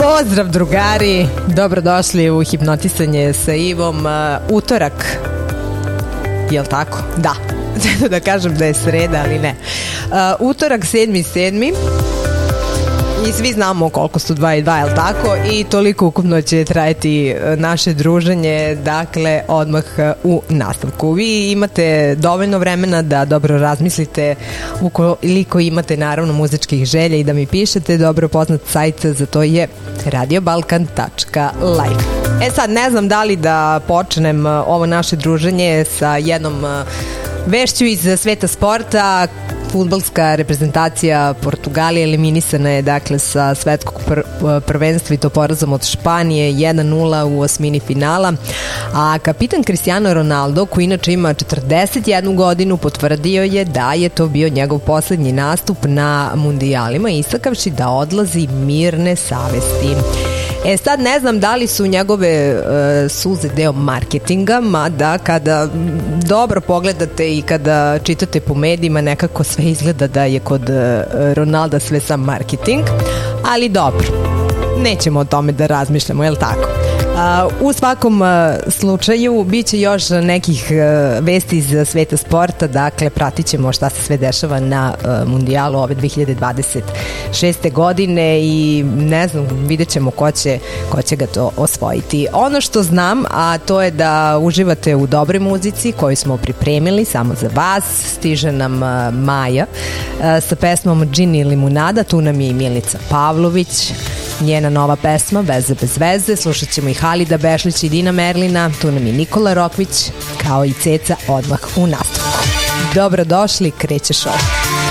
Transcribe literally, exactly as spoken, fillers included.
Pozdrav drugari, dobrodošli u Hipnotisanje sa Ivom. uh, Utorak, jel tako? Da, da kažem da je sreda, ali ne. uh, Utorak, sedmi sedmi i svi znamo koliko su dva i dva, jel tako? I toliko ukupno će trajati naše druženje, dakle odmah u nastavku. Vi imate dovoljno vremena da dobro razmislite, ukoliko imate naravno muzičkih želja, i da mi pišete. Dobro poznat sajt za to je radio balkan tačka live. E sad, ne znam da li da počnem ovo naše druženje sa jednom vešću iz sveta sporta. Fudbalska reprezentacija Portugalije eliminisana je dakle sa svetskog pr- prvenstva, i to porazom od Španije jedan nula u osmini finala. A kapitan Cristiano Ronaldo, koji inače ima četrdeset jednu godinu, potvrdio je da je to bio njegov poslednji nastup na mundijalima, istakavši da odlazi mirne savesti. E sad, ne znam da li su njegove uh, suze deo marketinga, mada kada dobro pogledate i kada čitate po medijima, nekako sve izgleda da je kod uh, Ronalda sve sam marketing, ali dobro, nećemo o tome da razmišljamo, jel tako? Uh, u svakom uh, slučaju bit će još nekih uh, vesti iz sveta sporta, dakle pratit ćemo šta se sve dešava na uh, mundijalu ove dve hiljade dvadeset šeste godine i ne znam, vidjet ćemo ko će, ko će ga to osvojiti. Ono što znam, a to je da uživate u dobroj muzici koju smo pripremili samo za vas. Stiže nam uh, Maja uh, sa pesmom Džin i limunada, tu nam je i Milica Pavlović, njena nova pesma Veze bez veze. Slušat ćemo i Halida Bešlić i Dina Merlina, tu nam je Nikola Rokvić, kao i Ceca odmah u nastavku. Dobrodošli, kreće šov.